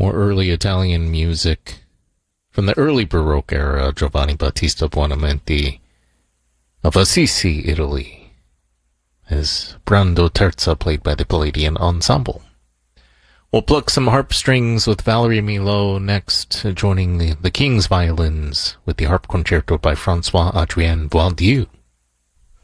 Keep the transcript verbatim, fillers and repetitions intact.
More early Italian music from the early Baroque era, Giovanni Battista Buonamenti of Assisi, Italy, is Brando Terza, played by the Palladian Ensemble. We'll pluck some harp strings with Valerie Milot next, joining the, the King's Violins with the Harp Concerto by Francois-Adrien Boieldieu.